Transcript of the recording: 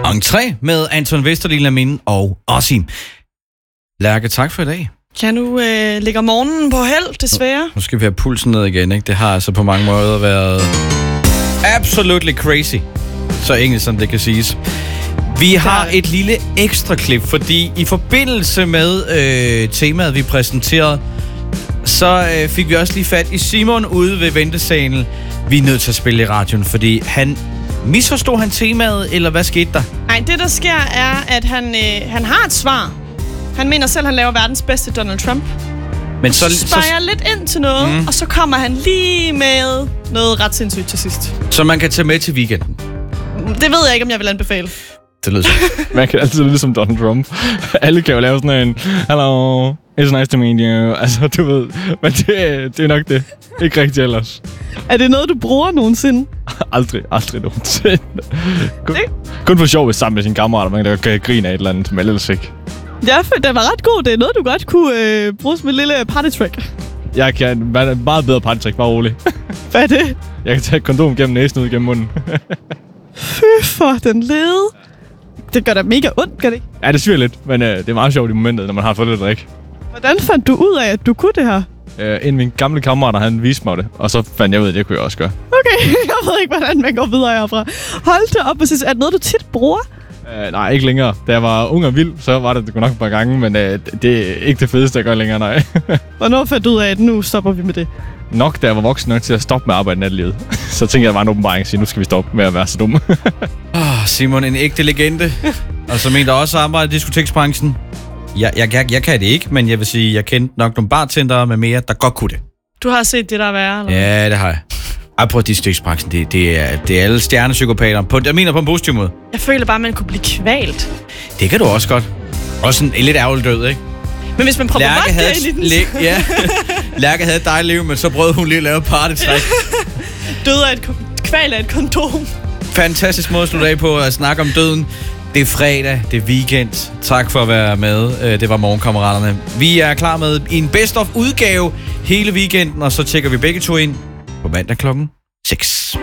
Entré med Anton Vesterlin Lamin og Osim. Lærke, tak for i dag. Ja, nu ligger morgenen på held, desværre. Nu skal vi have pulsen ned igen, ikke? Det har altså på mange måder været absolutely crazy. Så engelsk, som det kan siges. Vi har et lille ekstra klip, fordi i forbindelse med temaet, vi præsenterede, så fik vi også lige fat i Simon ude ved ventesalen. Vi er nødt til at spille i radioen, fordi misforstod han temaet, eller hvad skete der? Nej, det der sker er, at han har et svar. Han mener selv, at han laver verdens bedste Donald Trump. Men så spørger jeg lidt ind til noget, og så kommer han lige med noget ret sindssygt til sidst. Så man kan tage med til weekenden? Det ved jeg ikke, om jeg vil anbefale. Det lyder Man kan altid lyde som Donald Trump. Alle kan jo lave sådan en hello, it's nice to meet you. Altså, du ved. Men det er nok det. Ikke rigtigt ellers. Er det noget, du bruger nogensinde? Aldrig nogensinde. Kun for sjov, hvis sammen med sine kammerater. Man kan grine af et eller andet, men ellers ikke. Ja, for det var ret god. Det er noget, du godt kunne bruge som et lille partytrick. Jeg kan meget bedre partytrick, bare rolig. Hvad er det? Jeg kan tage et kondom gennem næsen ud gennem munden. Fy for den lede. Det gør da mega ondt, gør det ikke? Ja, det sviger lidt, men det er meget sjovt i momentet, når man har fået lidt drik. Hvordan fandt du ud af, at du kunne det her? En af mine gamle kammerater, han viste mig det, og så fandt jeg ud af, at det kunne jeg også gøre. Okay, jeg ved ikke, hvordan man går videre herfra. Hold det op, præcis. Er det noget, du tit bruger? Nej, ikke længere. Da jeg var ung og vild, så var det nok et par gange, men det er ikke det fedeste, jeg gør længere, nej. Hvornår fandt du ud af, at nu stopper vi med det? Nok, da jeg var voksen nok til at stoppe med at arbejde i natlivet. Så tænkte jeg, at det var en åbenbaring at sige, nu skal vi stoppe med at være så dumme. Simon, en ægte legende. Og som en, der også arbejder i diskoteksbranchen. Jeg kan det ikke, men jeg vil sige, jeg kendte nok nogle bartendere med mere, der godt kunne det. Du har set det, der er værre, eller? Ja, det har jeg. Ej, prøv diskoteksbranchen, det er alle stjernepsykopater. Jeg mener på en positiv måde. Jeg føler bare, at man kunne blive kvalt. Det kan du også godt. Også en lidt ærgerlig død, ikke? Men hvis man prøver vodka ind i den... Ja, Lærke havde et dejligt liv, men så prøvede hun lige at lave partytræk. Død af kval af et kondom. Fantastisk måde at slutte af på at snakke om døden. Det er fredag, det er weekend. Tak for at være med. Det var Morgenkammeraterne. Vi er klar med en best of udgave hele weekenden, og så tjekker vi begge to ind på mandag klokken 6.